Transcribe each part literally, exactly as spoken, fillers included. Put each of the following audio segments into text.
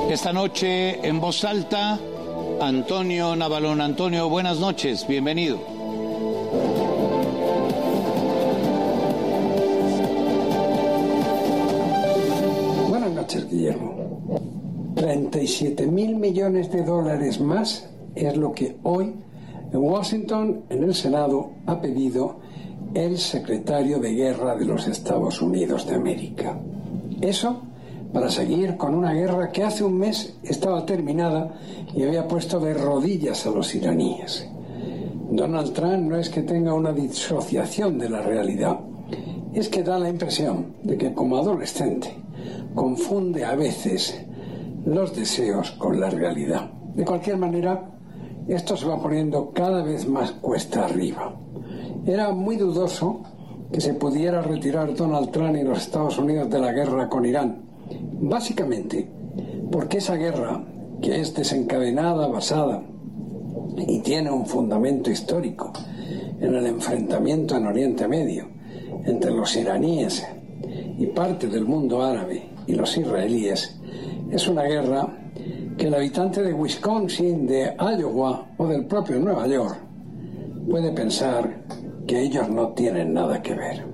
Esta noche en voz alta, Antonio Navalón. Antonio, buenas noches, bienvenido. Buenas noches, Guillermo. treinta y siete mil millones de dólares más es lo que hoy en Washington, en el Senado, ha pedido el secretario de Guerra de los Estados Unidos de América. Eso para seguir con una guerra que hace un mes estaba terminada y había puesto de rodillas a los iraníes. Donald Trump no es que tenga una disociación de la realidad, es que da la impresión de que como adolescente confunde a veces los deseos con la realidad. De cualquier manera, esto se va poniendo cada vez más cuesta arriba. Era muy dudoso que se pudiera retirar Donald Trump y los Estados Unidos de la guerra con Irán, básicamente porque esa guerra, que es desencadenada, basada y tiene un fundamento histórico en el enfrentamiento en Oriente Medio entre los iraníes y parte del mundo árabe y los israelíes, es una guerra que el habitante de Wisconsin, de Iowa o del propio Nueva York puede pensar que ellos no tienen nada que ver.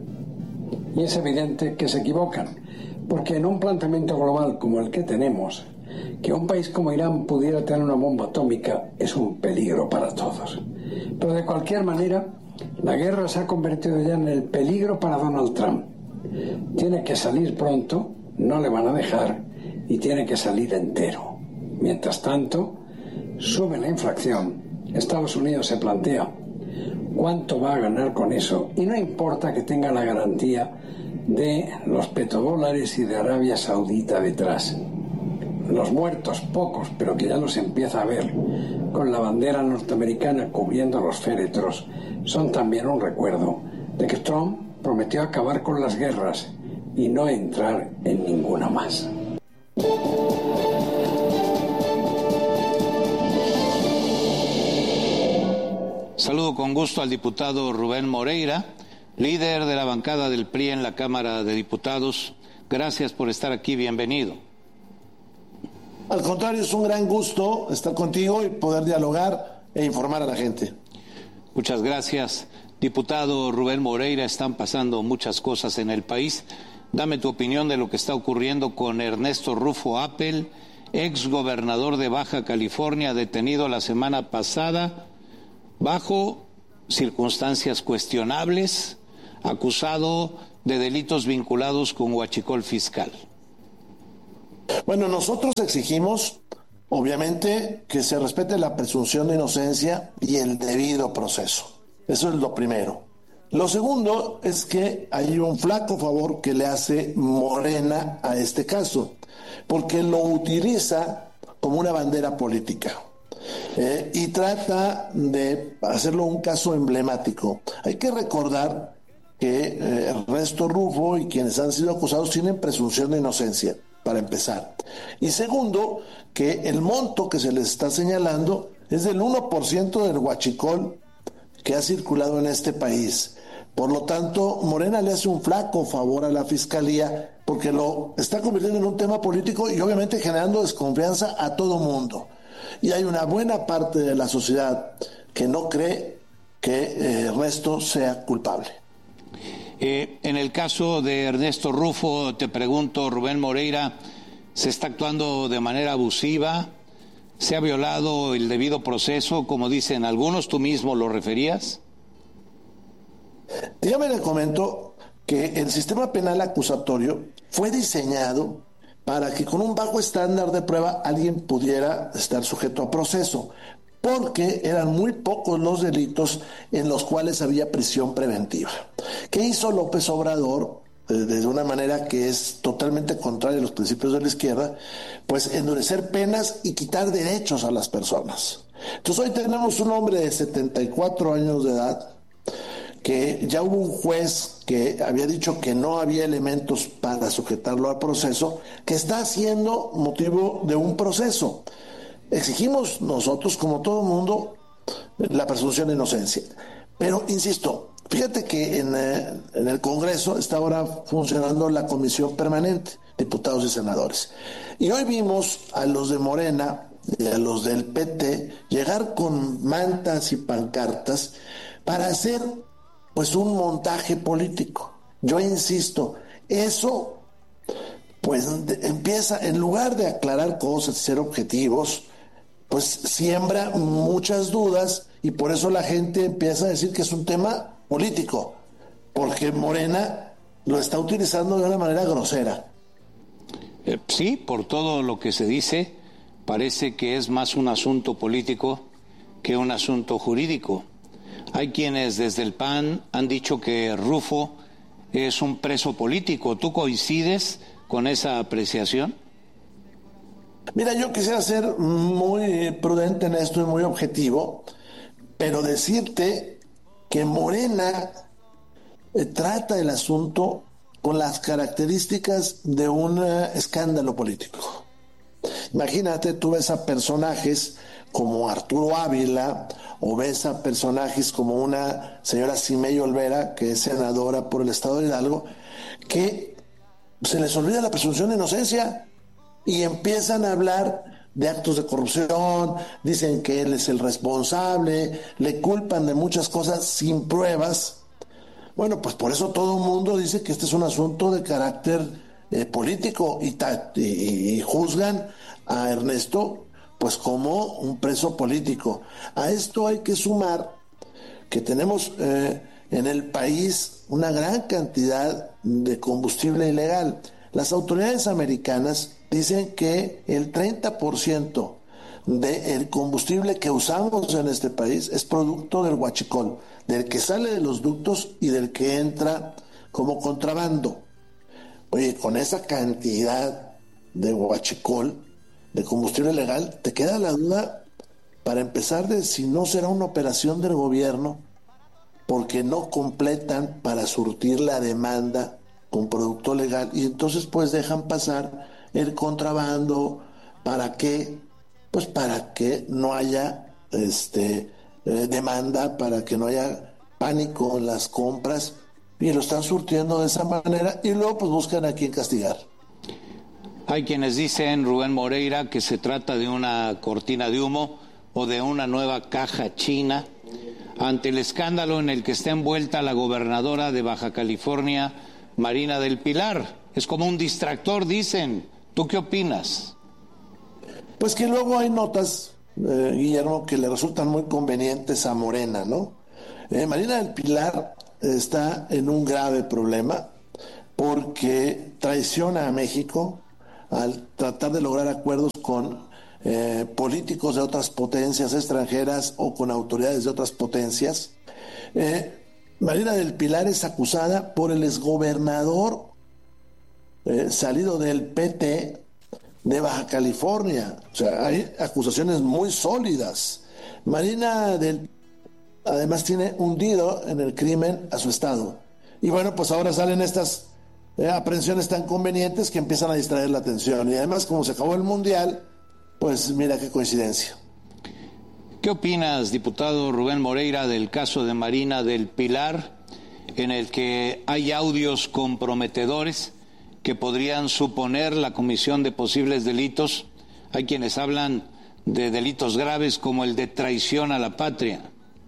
Y es evidente que se equivocan, porque en un planteamiento global como el que tenemos, que un país como Irán pudiera tener una bomba atómica es un peligro para todos. Pero de cualquier manera, la guerra se ha convertido ya en el peligro para Donald Trump. Tiene que salir pronto, no le van a dejar, y tiene que salir entero. Mientras tanto, sube la inflación, Estados Unidos se plantea cuánto va a ganar con eso, y no importa que tenga la garantía de los petrodólares y de Arabia Saudita detrás. Los muertos, pocos, pero que ya los empieza a ver, con la bandera norteamericana cubriendo los féretros, son también un recuerdo de que Trump prometió acabar con las guerras y no entrar en ninguna más. Saludo con gusto al diputado Rubén Moreira, líder de la bancada del P R I en la Cámara de Diputados. Gracias por estar aquí, bienvenido. Al contrario, es un gran gusto estar contigo y poder dialogar e informar a la gente. Muchas gracias. Diputado Rubén Moreira, están pasando muchas cosas en el país. Dame tu opinión de lo que está ocurriendo con Ernesto Rufo Appel, ex gobernador de Baja California, detenido la semana pasada bajo circunstancias cuestionables, acusado de delitos vinculados con huachicol fiscal. Bueno, nosotros exigimos, obviamente, que se respete la presunción de inocencia y el debido proceso. Eso es lo primero. Lo segundo es que hay un flaco favor que le hace Morena a este caso, porque lo utiliza como una bandera política. Eh, y trata de hacerlo un caso emblemático. Hay que recordar que eh, Ernesto Rufo y quienes han sido acusados tienen presunción de inocencia, para empezar. Y segundo, que el monto que se les está señalando es del uno por ciento del huachicol que ha circulado en este país. Por lo tanto, Morena le hace un flaco favor a la Fiscalía porque lo está convirtiendo en un tema político y obviamente generando desconfianza a todo mundo. Y hay una buena parte de la sociedad que no cree que eh, Ernesto sea culpable. Eh, en el caso de Ernesto Rufo, te pregunto, Rubén Moreira, ¿se está actuando de manera abusiva? ¿Se ha violado el debido proceso, como dicen algunos? ¿Tú mismo lo referías? Dígame, le comento que el sistema penal acusatorio fue diseñado para que con un bajo estándar de prueba alguien pudiera estar sujeto a proceso, porque eran muy pocos los delitos en los cuales había prisión preventiva. ¿Qué hizo López Obrador? Eh, de una manera que es totalmente contraria a los principios de la izquierda, pues endurecer penas y quitar derechos a las personas. Entonces hoy tenemos un hombre de setenta y cuatro años de edad, que ya hubo un juez que había dicho que no había elementos para sujetarlo al proceso, que está haciendo motivo de un proceso. Exigimos nosotros, como todo mundo, la presunción de inocencia. Pero, insisto, Fíjate que en, eh, en el Congreso está ahora funcionando la comisión permanente, diputados y senadores. Y hoy vimos a los de Morena y a los del P T llegar con mantas y pancartas para hacer pues un montaje político. Yo insisto, eso pues de, empieza, en lugar de aclarar cosas y ser objetivos, pues siembra muchas dudas y por eso la gente empieza a decir que es un tema político, porque Morena lo está utilizando de una manera grosera. Eh, sí, por todo lo que se dice, parece que es más un asunto político que un asunto jurídico. Hay quienes desde el P A N han dicho que Rufo es un preso político. ¿Tú coincides con esa apreciación? Mira, yo quisiera ser muy prudente en esto y muy objetivo, pero decirte que Morena eh, trata el asunto con las características de un uh, escándalo político. Imagínate, tú ves a personajes como Arturo Ávila, o ves a personajes como una señora Cimey Olvera, que es senadora por el estado de Hidalgo, que se les olvida la presunción de inocencia y empiezan a hablar de actos de corrupción, dicen que él es el responsable, le culpan de muchas cosas sin pruebas. Bueno, pues por eso todo el mundo dice que este es un asunto de carácter eh, político y, ta- y, y juzgan a Ernesto pues como un preso político. A esto hay que sumar que tenemos eh, en el país una gran cantidad de combustible ilegal. Las autoridades americanas dicen que el treinta por ciento del combustible que usamos en este país es producto del huachicol, del que sale de los ductos y del que entra como contrabando. Oye, con esa cantidad de huachicol, de combustible ilegal, te queda la duda, para empezar, de si no será una operación del gobierno, porque no completan para surtir la demanda con producto legal, y entonces pues dejan pasar el contrabando. ¿Para qué? Pues para que no haya este eh, demanda, para que no haya pánico en las compras, y lo están surtiendo de esa manera, y luego pues buscan a quién castigar. Hay quienes dicen, Rubén Moreira, que se trata de una cortina de humo o de una nueva caja china ante el escándalo en el que está envuelta la gobernadora de Baja California, Marina del Pilar. Es como un distractor, dicen. ¿Tú qué opinas? Pues que luego hay notas, eh, Guillermo, que le resultan muy convenientes a Morena, ¿no? Eh, Marina del Pilar está en un grave problema porque traiciona a México al tratar de lograr acuerdos con eh, políticos de otras potencias extranjeras o con autoridades de otras potencias. Eh, Marina del Pilar es acusada por el exgobernador eh, salido del P T de Baja California. O sea, hay acusaciones muy sólidas. Marina del además tiene hundido en el crimen a su estado. Y bueno, pues ahora salen estas eh, aprehensiones tan convenientes que empiezan a distraer la atención. Y además, como se acabó el Mundial, pues mira qué coincidencia. ¿Qué opinas, diputado Rubén Moreira, del caso de Marina del Pilar, en el que hay audios comprometedores que podrían suponer la comisión de posibles delitos? Hay quienes hablan de delitos graves como el de traición a la patria.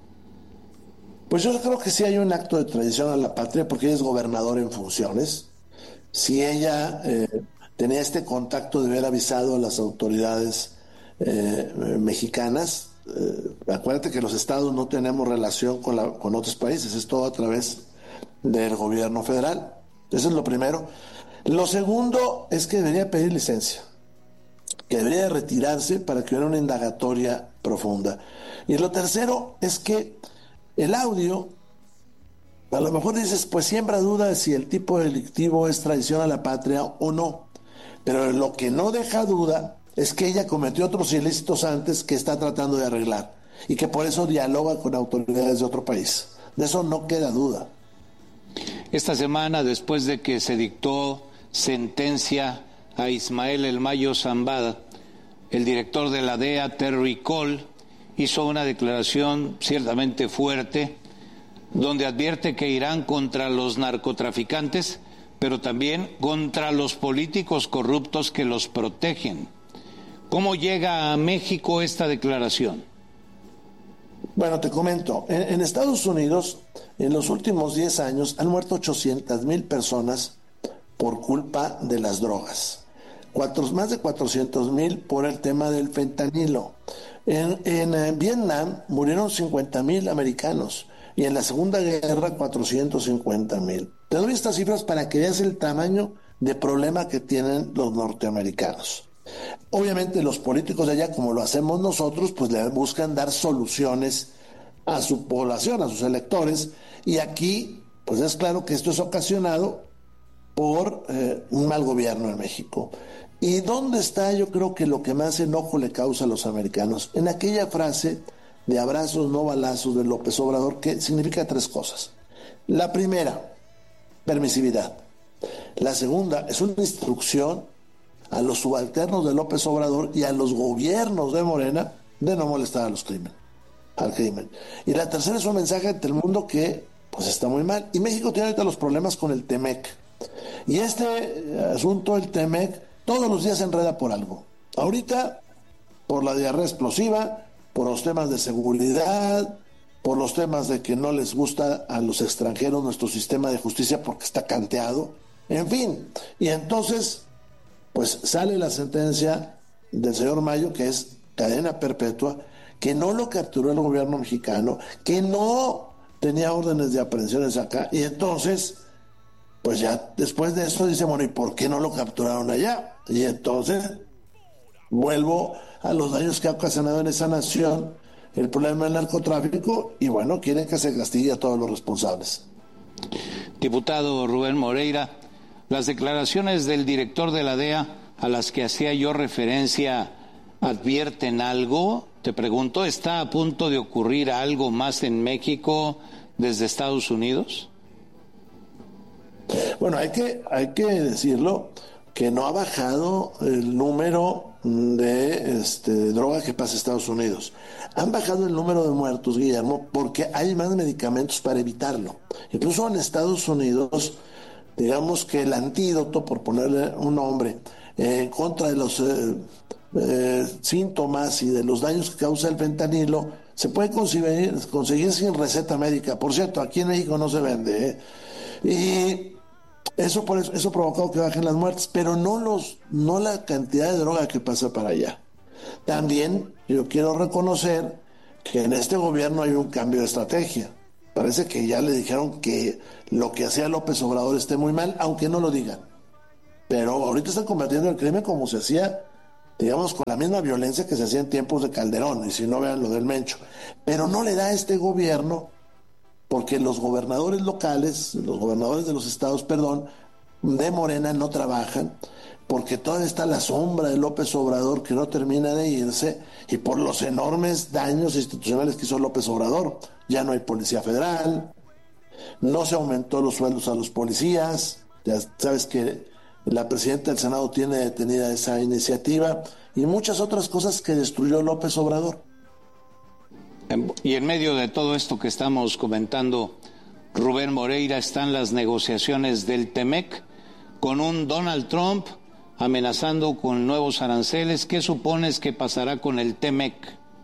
Pues yo creo que sí hay un acto de traición a la patria, porque ella es gobernadora en funciones. Si ella eh, tenía este contacto de haber avisado a las autoridades eh, mexicanas, eh, acuérdate que los estados no tenemos relación con, la, con otros países, es todo a través del gobierno federal. Eso es lo primero. Lo segundo es que debería pedir licencia, que debería retirarse para que hubiera una indagatoria profunda. Y lo tercero es que el audio, a lo mejor dices, pues siembra duda de si el tipo delictivo es traición a la patria o no, pero lo que no deja duda es que ella cometió otros ilícitos antes que está tratando de arreglar y que por eso dialoga con autoridades de otro país. De eso no queda duda. Esta semana, después de que se dictó sentencia a Ismael El Mayo Zambada, el director de la D E A, Terry Cole, hizo una declaración ciertamente fuerte, donde advierte que irán contra los narcotraficantes, pero también contra los políticos corruptos que los protegen. ¿Cómo llega a México esta declaración? Bueno, te comento, en, en Estados Unidos, en los últimos diez años han muerto ochocientas mil personas por culpa de las drogas. Cuatro, más de cuatrocientos mil por el tema del fentanilo. En, en, en Vietnam murieron cincuenta mil americanos y en la Segunda Guerra cuatrocientos cincuenta mil. Te doy estas cifras para que veas el tamaño de problema que tienen los norteamericanos. Obviamente los políticos de allá, como lo hacemos nosotros, pues le buscan dar soluciones a su población, a sus electores, y aquí pues es claro que esto es ocasionado por eh, un mal gobierno en México. ¿Y dónde está? Yo creo que lo que más enojo le causa a los americanos, en aquella frase de abrazos no balazos de López Obrador, que significa tres cosas. La primera, permisividad. La segunda es una instrucción a los subalternos de López Obrador y a los gobiernos de Morena de no molestar a los crimen, al crimen. Y la tercera es un mensaje ante el mundo que pues está muy mal. Y México tiene ahorita los problemas con el Temec. Y este asunto del Temec todos los días se enreda por algo. Ahorita por la diarrea explosiva, por los temas de seguridad, por los temas de que no les gusta a los extranjeros nuestro sistema de justicia porque está canteado, en fin. Y entonces pues sale la sentencia del señor Mayo, que es cadena perpetua, que no lo capturó el gobierno mexicano, que no tenía órdenes de aprehensiones acá, y entonces, pues ya después de esto dice, bueno, ¿y por qué no lo capturaron allá? Y entonces vuelvo a los daños que ha ocasionado en esa nación el problema del narcotráfico, y bueno, quieren que se castigue a todos los responsables. Diputado Rubén Moreira, las declaraciones del director de la D E A a las que hacía yo referencia advierten algo. Te pregunto, ¿está a punto de ocurrir algo más en México desde Estados Unidos? Bueno, hay que, hay que decirlo que no ha bajado el número de este, droga que pasa a Estados Unidos. Han bajado el número de muertos, Guillermo, porque hay más medicamentos para evitarlo. Incluso en Estados Unidos, digamos que el antídoto, por ponerle un nombre, eh, en contra de los eh, eh, síntomas y de los daños que causa el fentanilo, se puede conseguir, conseguir sin receta médica. Por cierto, aquí en México no se vende, ¿eh? Y eso, por eso, eso ha provocado que bajen las muertes, pero no, los, no la cantidad de droga que pasa para allá. También yo quiero reconocer que en este gobierno hay un cambio de estrategia. Parece que ya le dijeron que lo que hacía López Obrador esté muy mal, aunque no lo digan. Pero ahorita están combatiendo el crimen como se hacía, digamos, con la misma violencia que se hacía en tiempos de Calderón, y si no, vean lo del Mencho. Pero no le da a este gobierno, porque los gobernadores locales, los gobernadores de los estados, perdón, de Morena no trabajan, porque todavía está la sombra de López Obrador que no termina de irse, y por los enormes daños institucionales que hizo López Obrador. Ya no hay policía federal, no se aumentó los sueldos a los policías, ya sabes que la presidenta del Senado tiene detenida esa iniciativa, y muchas otras cosas que destruyó López Obrador. Y en medio de todo esto que estamos comentando, Rubén Moreira, están las negociaciones del Temec con un Donald Trump amenazando con nuevos aranceles. ¿Qué supones que pasará con el Temec?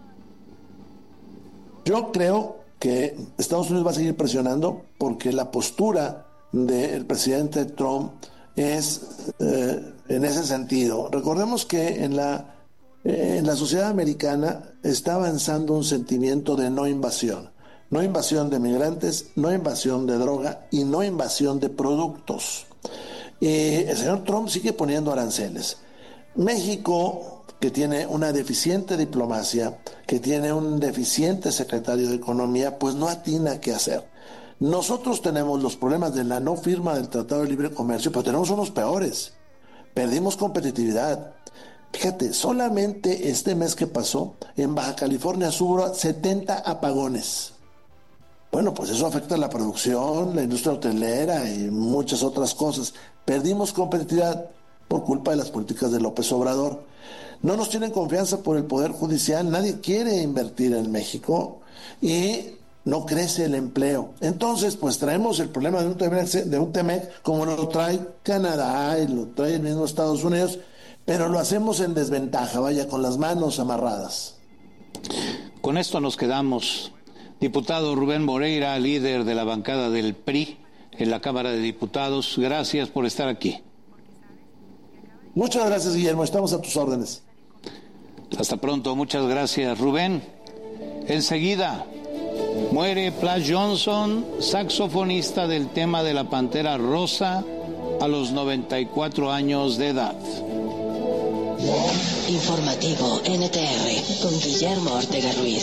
Yo creo que Estados Unidos va a seguir presionando porque la postura del presidente Trump es eh, en ese sentido. Recordemos que en la, eh, en la sociedad americana está avanzando un sentimiento de no invasión. No invasión de migrantes, no invasión de droga y no invasión de productos. Y el señor Trump sigue poniendo aranceles. México, que tiene una deficiente diplomacia, que tiene un deficiente secretario de Economía, pues no atina qué hacer. Nosotros tenemos los problemas de la no firma del Tratado de Libre Comercio, pero tenemos unos peores. Perdimos competitividad. Fíjate, solamente este mes que pasó, en Baja California Sur, setenta apagones. Bueno, pues eso afecta a la producción, la industria hotelera y muchas otras cosas. Perdimos competitividad por culpa de las políticas de López Obrador. No nos tienen confianza por el Poder Judicial, nadie quiere invertir en México y no crece el empleo. Entonces, pues traemos el problema de un Temec, de un Temec como lo trae Canadá y lo trae el mismo Estados Unidos, pero lo hacemos en desventaja, vaya, con las manos amarradas. Con esto nos quedamos. Diputado Rubén Moreira, líder de la bancada del P R I en la Cámara de Diputados, gracias por estar aquí. Muchas gracias, Guillermo, estamos a tus órdenes. Hasta pronto, muchas gracias, Rubén. Enseguida muere Plas Johnson, saxofonista del tema de la Pantera Rosa, a los noventa y cuatro años de edad. Informativo N T R con Guillermo Ortega Ruiz.